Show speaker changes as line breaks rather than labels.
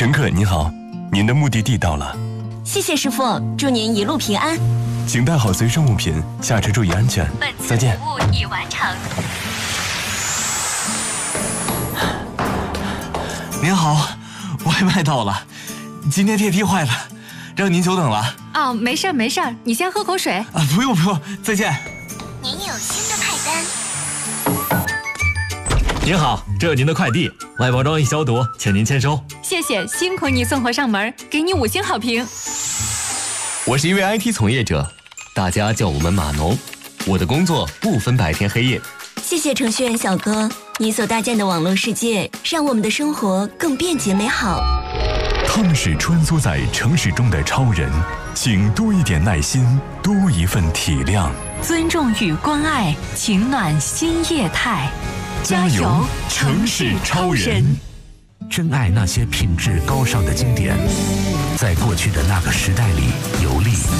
乘客您好，您的目的地到了。
谢谢师傅，祝您一路平安。
请带好随身物品，下车注意安全。再见。
服务已完成。
您好，外卖到了。今天电梯坏了，让您久等了。
哦，没事儿没事儿，你先喝口水。
啊，不用不用，再见。
您有新的派单。
您好，这有您的快递，外包装已消毒，请您签收。
谢谢，辛苦你送货上门，给你5星好评。
我是一位 IT 从业者，大家叫我们码农。我的工作不分白天黑夜。
谢谢程序员小哥，你所搭建的网络世界，让我们的生活更便捷美好。
他们是穿梭在城市中的超人，请多一点耐心，多一份体谅。
尊重与关爱，情暖新业态。
加油，城市超人！
珍爱那些品质高尚的经典，在过去的那个时代里游历。